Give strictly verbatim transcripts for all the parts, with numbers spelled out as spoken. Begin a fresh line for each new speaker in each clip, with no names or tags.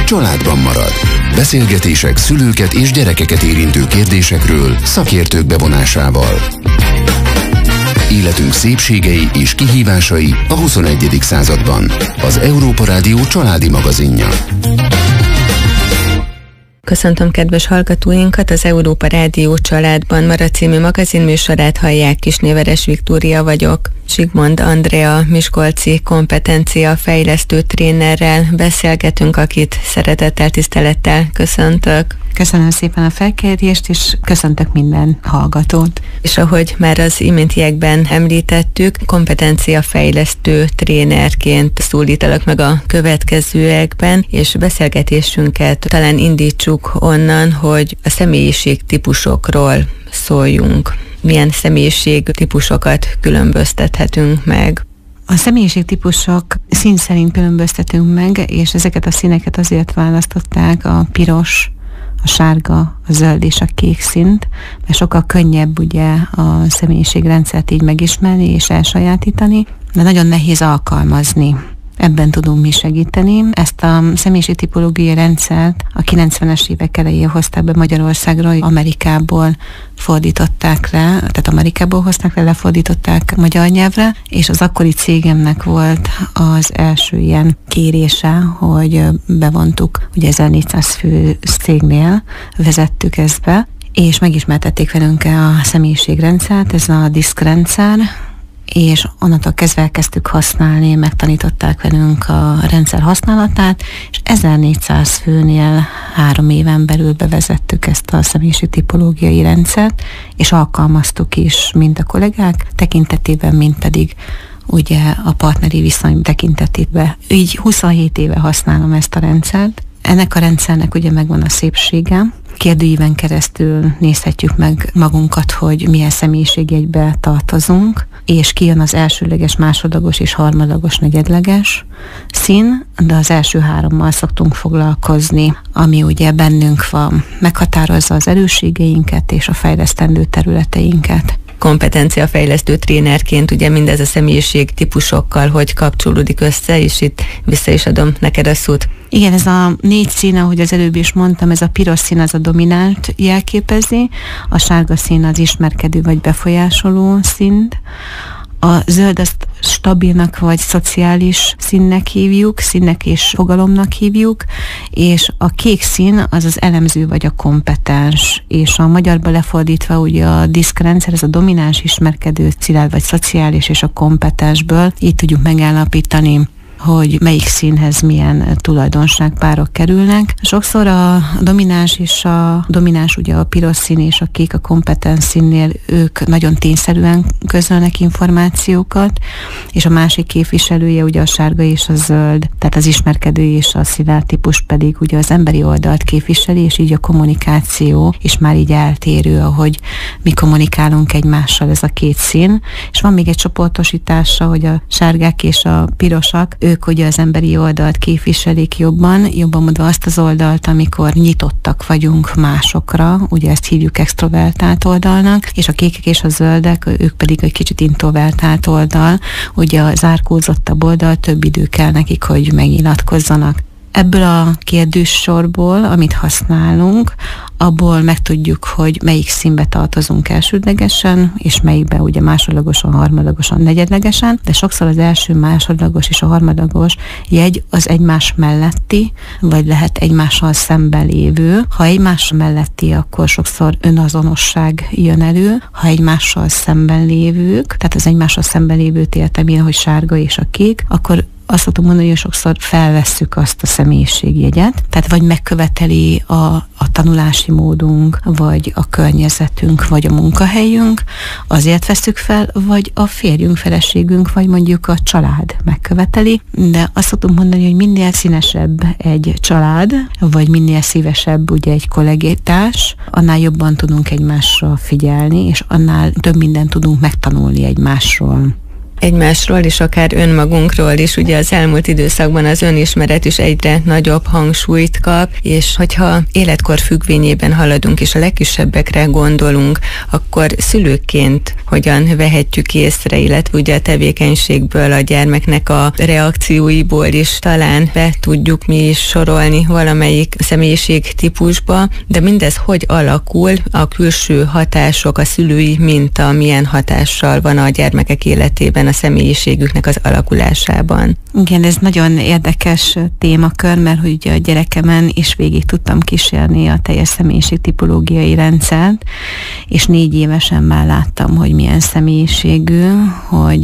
családban marad. Beszélgetések szülőket és gyerekeket érintő kérdésekről szakértők bevonásával. Életünk szépségei és kihívásai a huszonegyedik században. Az Európa Rádió családi magazinja.
Köszöntöm kedves hallgatóinkat, az Európa Rádió Családban Marad című magazinműsorát hallják, Kisnéveres Viktória vagyok. Zsigmond Andrea miskolci kompetenciafejlesztő trénerrel beszélgetünk, akit szeretettel, tisztelettel köszöntök.
Köszönöm szépen a felkérést, és köszöntök minden hallgatót.
És ahogy már az iméntiekben említettük, kompetenciafejlesztő trénerként szólítalak meg a következőekben, és beszélgetésünket talán indítsuk onnan, hogy a személyiségtípusokról szóljunk. Milyen személyiségtípusokat különböztethetünk meg?
A személyiségtípusok szín szerint különböztetünk meg, és ezeket a színeket azért választották, a piros, a sárga, a zöld és a kék színt, mert sokkal könnyebb ugye a személyiségrendszert így megismerni és elsajátítani, de nagyon nehéz alkalmazni. Ebben tudunk mi segíteni. Ezt a személyiségtipológiai rendszert a kilencvenes évek elején hozták be Magyarországra, Amerikából fordították le, tehát Amerikából hozták le, lefordították magyar nyelvre, és az akkori cégemnek volt az első ilyen kérése, hogy bevontuk, ugye ezernégyszáz fő cégnél vezettük ezt be, és megismertették velünk a személyiségrendszert, ez a diszk rendszer, és onnantól kezdve elkezdtük használni, megtanították velünk a rendszer használatát, és ezernégyszáz főnél három éven belül bevezettük ezt a személyiségtipológiai rendszert, és alkalmaztuk is mind a kollégák tekintetében, mind pedig ugye a partneri viszony tekintetében. Így huszonhét éve használom ezt a rendszert. Ennek a rendszernek ugye megvan a szépsége. Kérdőíven keresztül nézhetjük meg magunkat, hogy milyen személyiségjegybe tartozunk, és kijön az elsőleges, másodlagos és harmadlagos, negyedleges szín, de az első hárommal szoktunk foglalkozni, ami ugye bennünk van, meghatározza az erősségeinket és a fejlesztendő területeinket.
Kompetenciafejlesztő trénerként ugye mindez a személyiség típusokkal hogy kapcsolódik össze, és itt vissza is adom neked a szót.
Igen, ez a négy szín, ahogy az előbb is mondtam, ez a piros szín az a dominánt jelképezi, a sárga szín az ismerkedő vagy befolyásoló színt, a zöld azt stabilnak vagy szociális színnek hívjuk, színnek és fogalomnak hívjuk, és a kék szín az az elemző vagy a kompetens, és a magyarba lefordítva ugye a diszkrendszer, ez a domináns, ismerkedő, szilárd vagy szociális és a kompetensből így tudjuk megállapítani, hogy melyik színhez milyen tulajdonságpárok kerülnek. Sokszor a domináns és a domináns, ugye a piros szín és a kék a kompetens színnél ők nagyon tényszerűen közölnek információkat, és a másik képviselője ugye a sárga és a zöld, tehát az ismerkedő és a szilárd típus pedig ugye az emberi oldalt képviseli, és így a kommunikáció is már így eltérő, ahogy mi kommunikálunk egymással, ez a két szín. És van még egy csoportosítása, hogy a sárgák és a pirosak, ők ugye az emberi oldalt képviselik jobban, jobban mondva azt az oldalt, amikor nyitottak vagyunk másokra, ugye ezt hívjuk extrovertált oldalnak, és a kékek és a zöldek, ők pedig egy kicsit introvertált oldal, ugye a zárkózottabb oldal, több idő kell nekik, hogy megnyilatkozzanak. Ebből a kérdéssorból, amit használunk, abból megtudjuk, hogy melyik színbe tartozunk elsődlegesen, és melyikben ugye másodlagosan, harmadlagosan, negyedlegesen, de sokszor az első, másodlagos és a harmadlagos jegy az egymás melletti, vagy lehet egymással szemben lévő. Ha egymás melletti, akkor sokszor önazonosság jön elő, ha egymással szemben lévők, tehát az egymással szemben lévőt értem én, hogy sárga és a kék, akkor azt szoktuk mondani, hogy sokszor felvesszük azt a személyiségjegyet, tehát vagy megköveteli a, a tanulási módunk, vagy a környezetünk, vagy a munkahelyünk, azért vesszük fel, vagy a férjünk, feleségünk, vagy mondjuk a család megköveteli, de azt szoktunk mondani, hogy minél színesebb egy család, vagy minél szívesebb ugye egy kollégítás, annál jobban tudunk egymásra figyelni, és annál több mindent tudunk megtanulni egymásról.
Egymásról és akár önmagunkról is, ugye az elmúlt időszakban az önismeret is egyre nagyobb hangsúlyt kap, és hogyha életkor függvényében haladunk és a legkisebbekre gondolunk, akkor szülőként hogyan vehetjük észre, illetve ugye a tevékenységből, a gyermeknek a reakcióiból is talán be tudjuk mi is sorolni valamelyik személyiség típusba, de mindez hogy alakul, a külső hatások, a szülői minta milyen hatással van a gyermekek életében, a személyiségüknek az alakulásában.
Igen, ez nagyon érdekes témakör, mert hogy a gyerekemen is végig tudtam kísérni a teljes személyiségtipológiai rendszert, és négy évesen már láttam, hogy milyen személyiségű, hogy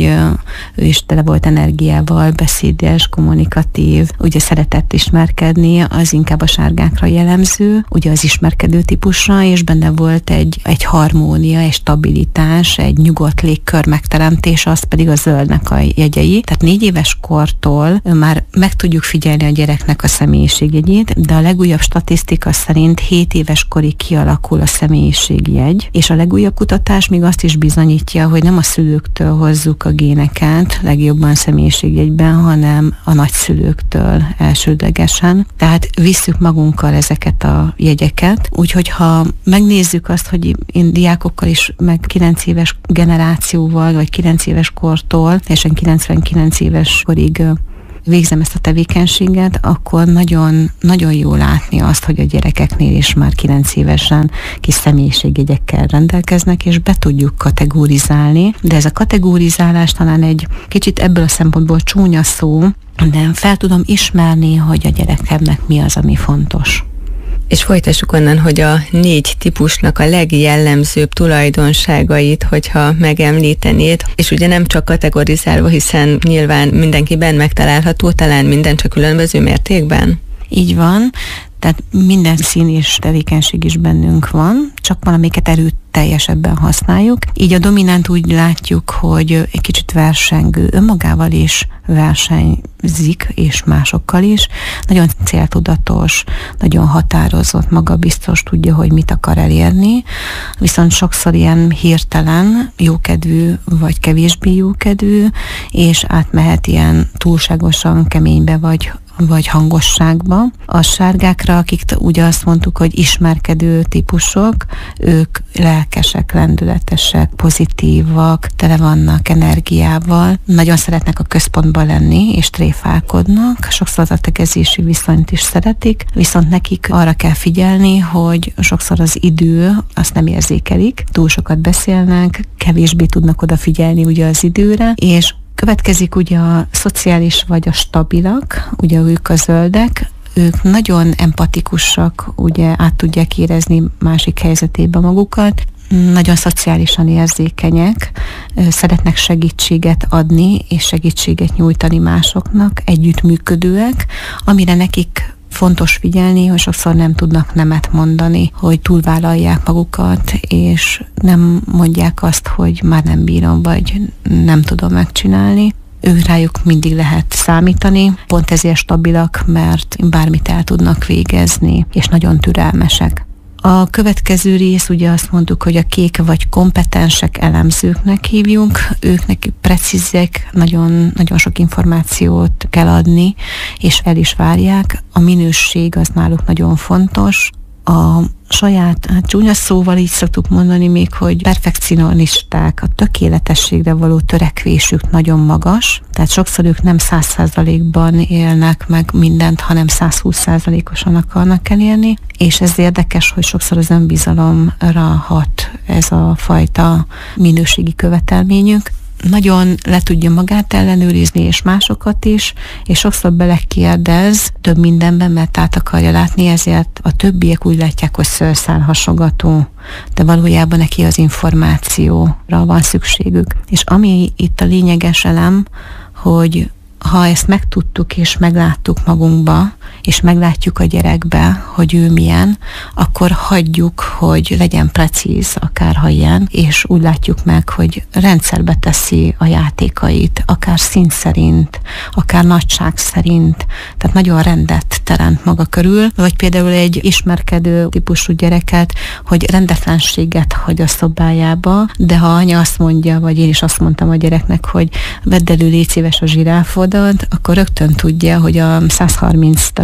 ő is tele volt energiával, beszédes, kommunikatív, ugye szeretett ismerkedni, az inkább a sárgákra jellemző, ugye az ismerkedő típusra, és benne volt egy, egy harmónia, egy stabilitás, egy nyugodt légkör megteremtése, az pedig a zöldnek a jegyei. Tehát négy éves kortól már meg tudjuk figyelni a gyereknek a személyiségjegyét, de a legújabb statisztika szerint hét éves korig kialakul a személyiségjegy, és a legújabb kutatás még azt is bizonyítja, hogy nem a szülőktől hozzuk a géneket legjobban személyiségjegyben, hanem a nagyszülőktől elsődlegesen. Tehát visszük magunkkal ezeket a jegyeket. Úgyhogy ha megnézzük azt, hogy én diákokkal is, meg kilenc éves generációval, vagy kilenc éves kortól, teljesen kilencvenkilenc éves korig végzem ezt a tevékenységet, akkor nagyon, nagyon jó látni azt, hogy a gyerekeknél is már kilenc évesen kis személyiségjegyekkel rendelkeznek, és be tudjuk kategorizálni, de ez a kategorizálás talán egy kicsit ebből a szempontból csúnya szó, de fel tudom ismerni, hogy a gyerekemnek mi az, ami fontos.
És folytassuk onnan, hogy a négy típusnak a legjellemzőbb tulajdonságait, hogyha megemlítenéd, és ugye nem csak kategorizálva, hiszen nyilván mindenkiben megtalálható, talán minden csak különböző mértékben.
Így van, tehát minden szín és tevékenység is bennünk van, csak valamiket erőteljesebben használjuk. Így a dominánt úgy látjuk, hogy egy kicsit versengő, önmagával is versenyzik, és másokkal is. Nagyon céltudatos, nagyon határozott, magabiztos, tudja, hogy mit akar elérni, viszont sokszor ilyen hirtelen, jókedvű, vagy kevésbé jókedvű, és átmehet ilyen túlságosan keménybe, vagy vagy hangosságba. A sárgákra, akik ugye azt mondtuk, hogy ismerkedő típusok, ők lelkesek, lendületesek, pozitívak, tele vannak energiával, nagyon szeretnek a központban lenni, és tréfálkodnak, sokszor az tegezési viszonyt is szeretik, viszont nekik arra kell figyelni, hogy sokszor az idő, azt nem érzékelik, túl sokat beszélnek, kevésbé tudnak odafigyelni ugye az időre, és következik ugye a szociális vagy a stabilak, ugye ők a zöldek, ők nagyon empatikusak, ugye át tudják érezni másik helyzetében magukat, nagyon szociálisan érzékenyek, szeretnek segítséget adni és segítséget nyújtani másoknak, együttműködőek, amire nekik fontos figyelni, hogy sokszor nem tudnak nemet mondani, hogy túlvállalják magukat, és nem mondják azt, hogy már nem bírom, vagy nem tudom megcsinálni. Ők rájuk mindig lehet számítani, pont ezért stabilak, mert bármit el tudnak végezni, és nagyon türelmesek. A következő rész, ugye azt mondtuk, hogy a kék vagy kompetensek elemzőknek hívjuk, ők nekik precízek, nagyon, nagyon sok információt kell adni, és el is várják. A minőség az náluk nagyon fontos. A saját, hát csúnya szóval így szoktuk mondani még, hogy perfekcionisták, a tökéletességre való törekvésük nagyon magas, tehát sokszor ők nem száz százalékban élnek meg mindent, hanem százhúsz százalékosan akarnak elérni, és ez érdekes, hogy sokszor az önbizalomra hat ez a fajta minőségi követelményük. Nagyon le tudja magát ellenőrizni, és másokat is, és sokszor belekérdez több mindenben, mert át akarja látni, ezért a többiek úgy látják, hogy szőrszálhasogató, de valójában neki az információra van szükségük. És ami itt a lényeges elem, hogy ha ezt megtudtuk és megláttuk magunkba, és meglátjuk a gyerekbe, hogy ő milyen, akkor hagyjuk, hogy legyen precíz, akárha ilyen, és úgy látjuk meg, hogy rendszerbe teszi a játékait, akár szín szerint, akár nagyság szerint, tehát nagyon rendet teremt maga körül, vagy például egy ismerkedő típusú gyereket, hogy rendetlenséget hagy a szobájába, de ha anya azt mondja, vagy én is azt mondtam a gyereknek, hogy vedd elő, légy szíves a zsiráfodat, akkor rögtön tudja, hogy a százharminc darab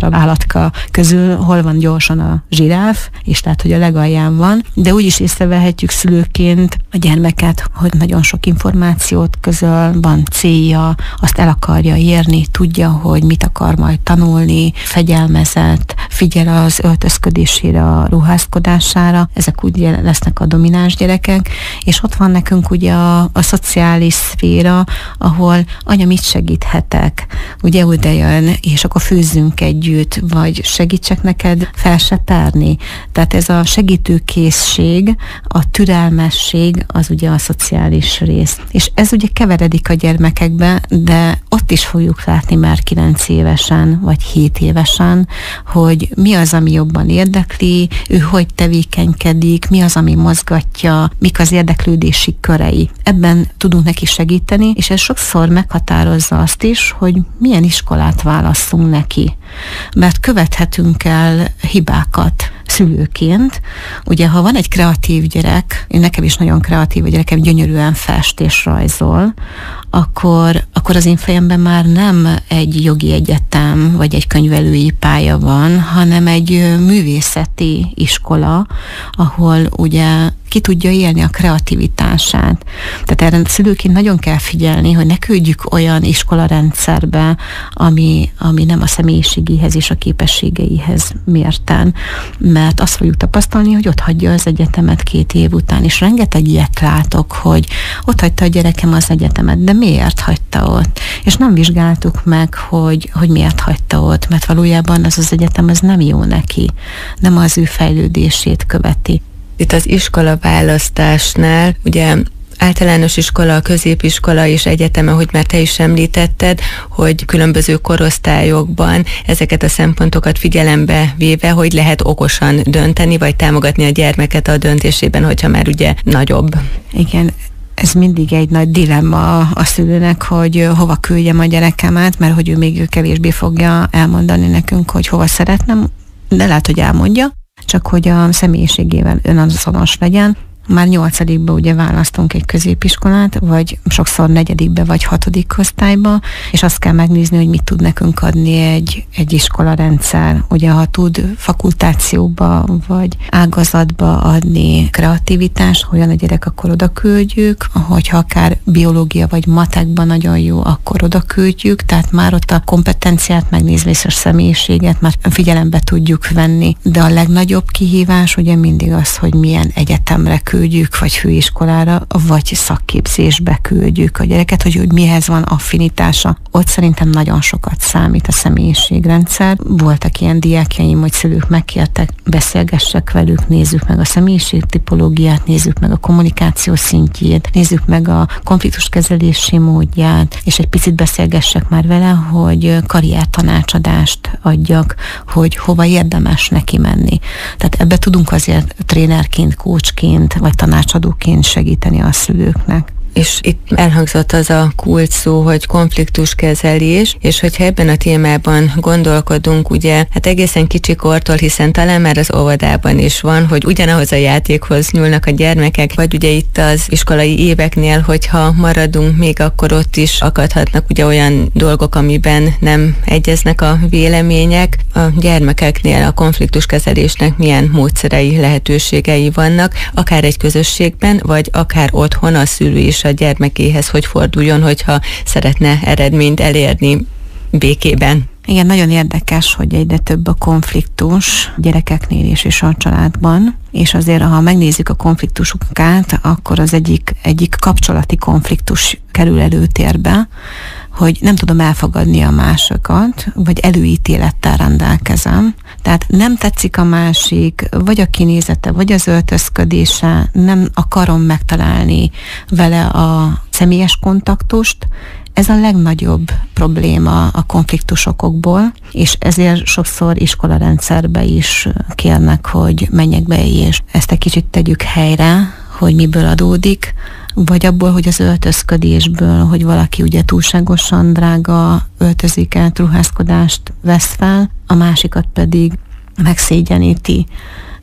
legfontosabb állatka közül hol van gyorsan a zsiráf, és tehát, hogy a legalján van, de úgy is észrevehetjük szülőként a gyermeket, hogy nagyon sok információt közöl, van célja, azt el akarja érni, tudja, hogy mit akar majd tanulni, fegyelmezett, figyel az öltözködésére, a ruházkodására, ezek ugye lesznek a domináns gyerekek, és ott van nekünk ugye a, a szociális szféra, ahol anya, mit segíthetek, ugye oda jön, és akkor főzzünk együtt, vagy segítsek neked felseperni. Tehát ez a segítőkészség, a türelmesség, az ugye a szociális rész. És ez ugye keveredik a gyermekekbe, de ott is fogjuk látni már kilenc évesen, vagy hét évesen, hogy mi az, ami jobban érdekli, ő hogy tevékenykedik, mi az, ami mozgatja, mik az érdeklődési körei. Ebben tudunk neki segíteni, és ez sokszor meghatározza azt is, hogy milyen iskolát válasszunk neki. Mert követhetünk el hibákat szülőként. Ugye, ha van egy kreatív gyerek, én nekem is nagyon kreatív a gyerekem, gyönyörűen fest és rajzol, akkor, akkor az én fejemben már nem egy jogi egyetem, vagy egy könyvelői pálya van, hanem egy művészeti iskola, ahol ugye ki tudja élni a kreativitását. Tehát erre szülőként nagyon kell figyelni, hogy ne küldjük olyan iskolarendszerbe, ami, ami nem a személyiségéhez és a képességeihez mérten, mert azt fogjuk tapasztalni, hogy ott hagyja az egyetemet két év után, és rengeteg ilyet látok, hogy ott hagyta a gyerekem az egyetemet, de miért hagyta ott? És nem vizsgáltuk meg, hogy, hogy miért hagyta ott, mert valójában az az egyetem az nem jó neki, nem az ő fejlődését követi.
Itt az iskola választásnál, ugye általános iskola, középiskola és egyetem, ahogy már te is említetted, hogy különböző korosztályokban ezeket a szempontokat figyelembe véve, hogy lehet okosan dönteni, vagy támogatni a gyermeket a döntésében, hogyha már ugye nagyobb.
Igen. Ez mindig egy nagy dilemma a szülőnek, hogy hova küldjem a gyerekemet, mert hogy ő még kevésbé fogja elmondani nekünk, hogy hova szeretnem, de lehet, hogy elmondja, csak hogy a személyiségével önazonos legyen. Már nyolcadikba ugye választunk egy középiskolát, vagy sokszor negyedikbe, vagy hatodik osztályba, és azt kell megnézni, hogy mit tud nekünk adni egy, egy iskolarendszer. Ugye, ha tud fakultációba, vagy ágazatba adni kreativitást, olyan a gyerek, akkor oda küldjük, hogyha akár biológia, vagy matekban nagyon jó, akkor oda küldjük, tehát már ott a kompetenciát megnézve és a személyiséget már figyelembe tudjuk venni. De a legnagyobb kihívás ugye mindig az, hogy milyen egyetemre küldjük, küldjük, vagy főiskolára, vagy szakképzésbe küldjük a gyereket, hogy, hogy mihez van affinitása. Ott szerintem nagyon sokat számít a személyiségrendszer. Voltak ilyen diákjaim, hogy szülők megkértek, beszélgessek velük, nézzük meg a személyiségtipológiát, nézzük meg a kommunikáció szintjét, nézzük meg a konfliktuskezelési módját, és egy picit beszélgessek már vele, hogy karriertanácsadást adjak, hogy hova érdemes neki menni. Tehát ebbe tudunk azért trénerként, coachként, vagy tanácsadóként segíteni a szülőknek.
És itt elhangzott az a kulcs szó, hogy konfliktuskezelés, és hogyha ebben a témában gondolkodunk, ugye, hát egészen kicsikortól, hiszen talán már az óvodában is van, hogy ugyanahoz a játékhoz nyúlnak a gyermekek, vagy ugye itt az iskolai éveknél, hogyha maradunk még, akkor ott is akadhatnak ugye olyan dolgok, amiben nem egyeznek a vélemények. A gyermekeknél a konfliktuskezelésnek milyen módszerei, lehetőségei vannak, akár egy közösségben, vagy akár otthon a szülő is a gyermekéhez hogy forduljon, hogyha szeretne eredményt elérni békében.
Igen, nagyon érdekes, hogy egyre több a konfliktus gyerekeknél is és a családban, és azért, ha megnézzük a konfliktusokat, akkor az egyik, egyik kapcsolati konfliktus kerül előtérbe, hogy nem tudom elfogadni a másokat, vagy előítélettel rendelkezem. Tehát nem tetszik a másik, vagy a kinézete, vagy az öltözködése, nem akarom megtalálni vele a személyes kontaktust. Ez a legnagyobb probléma a konfliktusokból, és ezért sokszor iskolarendszerbe is kérnek, hogy menjek be, és ezt egy kicsit tegyük helyre, hogy miből adódik, vagy abból, hogy az öltözködésből, hogy valaki ugye túlságosan drága öltöziket, ruházkodást vesz fel, a másikat pedig megszégyeníti.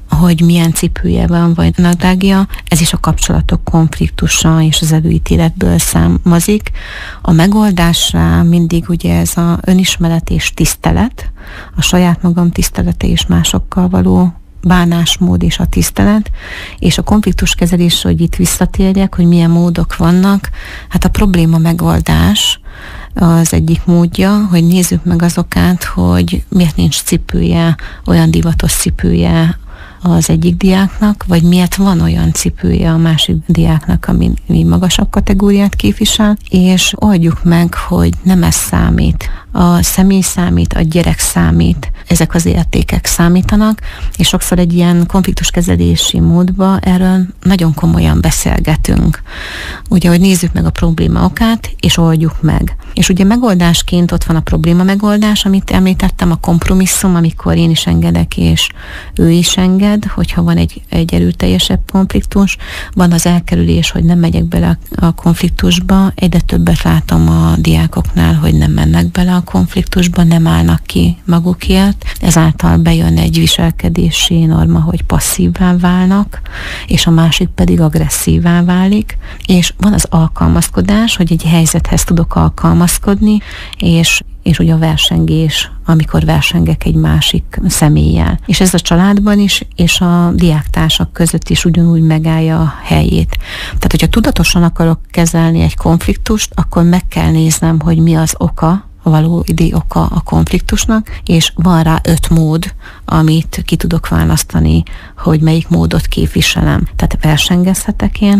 hogy milyen cipője van, vagy nadrágja, ez is a kapcsolatok konfliktusa és az előítéletből származik. A megoldásra mindig ugye ez a önismeret és tisztelet, a saját magam tisztelete és másokkal való bánásmód és a tisztelet, és a konfliktuskezelés, hogy itt visszatérjek, hogy milyen módok vannak. Hát a probléma megoldás az egyik módja, hogy nézzük meg azokat, hogy miért nincs cipője, olyan divatos cipője az egyik diáknak, vagy miért van olyan cipője a másik diáknak, ami, ami magasabb kategóriát képvisel, és oldjuk meg, hogy nem ez számít. A személy számít, a gyerek számít, ezek az értékek számítanak, és sokszor egy ilyen konfliktuskezelési módban erről nagyon komolyan beszélgetünk. Ugye, hogy nézzük meg a probléma okát, és oldjuk meg. És ugye megoldásként ott van a probléma megoldás, amit említettem, a kompromisszum, amikor én is engedek, és ő is enged, hogyha van egy, egy erőteljesebb konfliktus, van az elkerülés, hogy nem megyek bele a konfliktusba, egyre többet látom a diákoknál, hogy nem mennek bele a konfliktusba, nem állnak ki magukért, ezáltal bejön egy viselkedési norma, hogy passzívvá válnak, és a másik pedig agresszívvá válik, és van az alkalmazkodás, hogy egy helyzethez tudok alkalmazkodni, és és ugye a versengés, amikor versengek egy másik személlyel. És ez a családban is, és a diáktársak között is ugyanúgy megállja a helyét. Tehát, hogyha tudatosan akarok kezelni egy konfliktust, akkor meg kell néznem, hogy mi az oka, a valódi oka a konfliktusnak, és van rá öt mód, amit ki tudok választani, hogy melyik módot képviselem. Tehát versengezhetek én,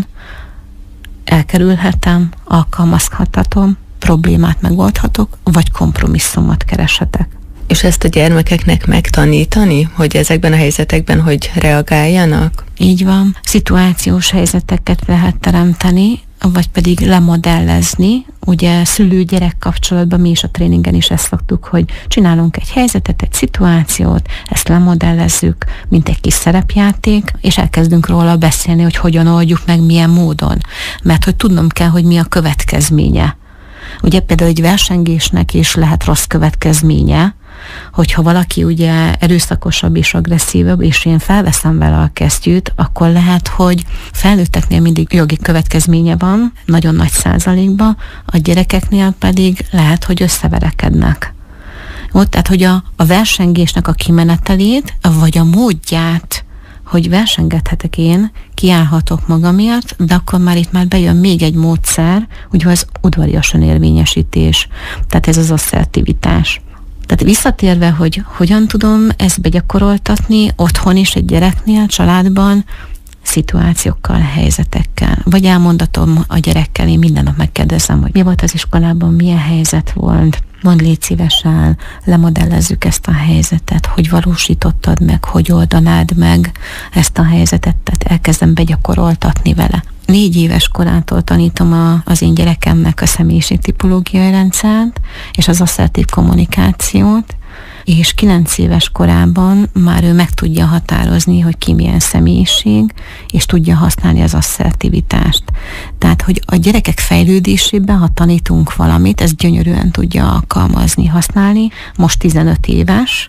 elkerülhetem, alkalmazhatom, problémát megoldhatok, vagy kompromisszumot kereshetek.
És ezt a gyermekeknek megtanítani, hogy ezekben a helyzetekben hogy reagáljanak?
Így van. Szituációs helyzeteket lehet teremteni, vagy pedig lemodellezni. Ugye szülő-gyerek kapcsolatban mi is a tréningen is ezt szoktuk, hogy csinálunk egy helyzetet, egy szituációt, ezt lemodellezzük, mint egy kis szerepjáték, és elkezdünk róla beszélni, hogy hogyan oldjuk meg, milyen módon. Mert hogy tudnom kell, hogy mi a következménye. Ugye például egy versengésnek is lehet rossz következménye, hogyha valaki ugye erőszakosabb és agresszívabb, és én felveszem vele a kesztyűt, akkor lehet, hogy felnőtteknél mindig jogi következménye van, nagyon nagy százalékban, a gyerekeknél pedig lehet, hogy összeverekednek. Ott, tehát, hogy a, a versengésnek a kimenetelét, vagy a módját, hogy versengedhetek én, kiállhatok magamért, de akkor már itt már bejön még egy módszer, ugye az udvariasan érvényesítés, tehát ez az asszertivitás. Tehát visszatérve, hogy hogyan tudom ezt begyakoroltatni otthon is, egy gyereknél, családban, szituációkkal, helyzetekkel. Vagy elmondatom a gyerekkel, én minden nap megkérdezem, hogy mi volt az iskolában, milyen helyzet volt, mondd légy szívesen, lemodellezzük ezt a helyzetet, hogy valósítottad meg, hogy oldanád meg ezt a helyzetet, tehát elkezdem begyakoroltatni vele. Négy éves korától tanítom a, az én gyerekemnek a személyiségtipológiai rendszert, és az asszertív kommunikációt, és kilenc éves korában már ő meg tudja határozni, hogy ki milyen személyiség, és tudja használni az asszertivitást. Tehát, hogy a gyerekek fejlődésében, ha tanítunk valamit, ezt gyönyörűen tudja alkalmazni, használni. Most tizenöt éves,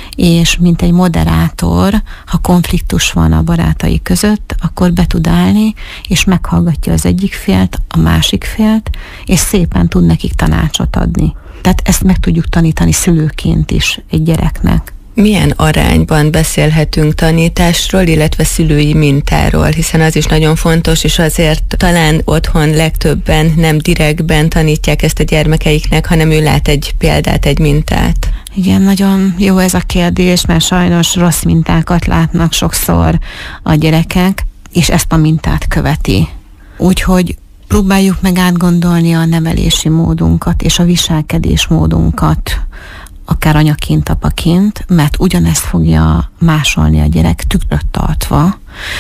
és mint egy moderátor, ha konfliktus van a barátai között, akkor be tud állni, és meghallgatja az egyik félt, a másik félt, és szépen tud nekik tanácsot adni. Tehát ezt meg tudjuk tanítani szülőként is egy gyereknek.
Milyen arányban beszélhetünk tanításról, illetve szülői mintáról, hiszen az is nagyon fontos, és azért talán otthon legtöbben nem direktben tanítják ezt a gyermekeiknek, hanem ő lát egy példát, egy mintát.
Igen, nagyon jó ez a kérdés, mert sajnos rossz mintákat látnak sokszor a gyerekek, és ezt a mintát követi. Úgyhogy próbáljuk meg átgondolni a nevelési módunkat és a viselkedés módunkat, akár anyaként, apaként, mert ugyanezt fogja másolni a gyerek tükröt tartva,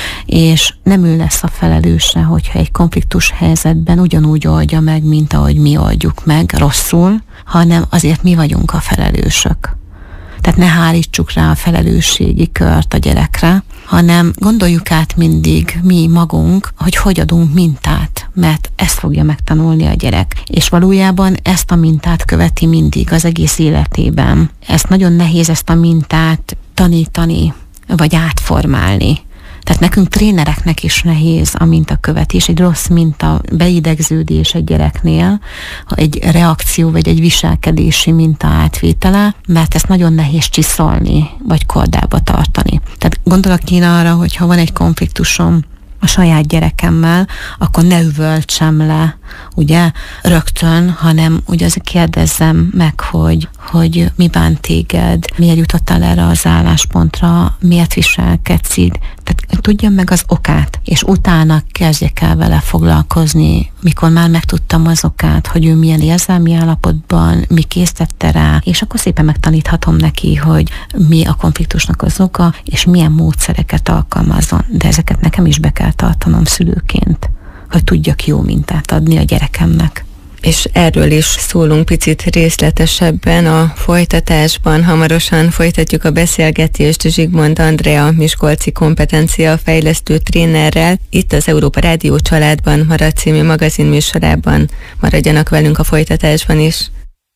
és nem ő lesz a felelőse, hogyha egy konfliktus helyzetben ugyanúgy oldja meg, mint ahogy mi oldjuk meg rosszul, hanem azért mi vagyunk a felelősök. Tehát ne hárítsuk rá a felelősségi kört a gyerekre, hanem gondoljuk át mindig mi magunk, hogy hogy adunk mintát, mert ezt fogja megtanulni a gyerek. És valójában ezt a mintát követi mindig az egész életében. Ezt nagyon nehéz ezt a mintát tanítani vagy átformálni. Tehát nekünk trénereknek is nehéz a mintakövetés, egy rossz minta, beidegződés egy gyereknél, egy reakció vagy egy viselkedési minta átvétele, mert ezt nagyon nehéz csiszolni, vagy kordába tartani. Tehát gondolok én arra, hogy ha van egy konfliktusom a saját gyerekemmel, akkor ne üvöltsem le, ugye, rögtön, hanem ugye azért kérdezzem meg, hogy, hogy mi bánt téged, miért jutottál erre az álláspontra, miért viselkedsz így. Tehát tudjam meg az okát, és utána kezdjek el vele foglalkozni, mikor már megtudtam az okát, hogy ő milyen érzelmi állapotban, mi késztette rá, és akkor szépen megtaníthatom neki, hogy mi a konfliktusnak az oka, és milyen módszereket alkalmazzon. De ezeket nekem is be kell tartanom szülőként, hogy tudjak jó mintát adni a gyerekemnek.
És erről is szólunk picit részletesebben a folytatásban. Hamarosan folytatjuk a beszélgetést Zsigmond Andrea miskolci kompetenciafejlesztő trénerrel. Itt az Európa Rádió Családban Marad című magazinműsorában. Maradjanak velünk a folytatásban is.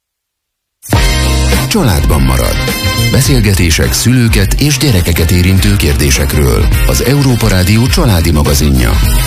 Családban marad. Beszélgetések szülőket és gyerekeket érintő kérdésekről. Az Európa Rádió családi magazinja.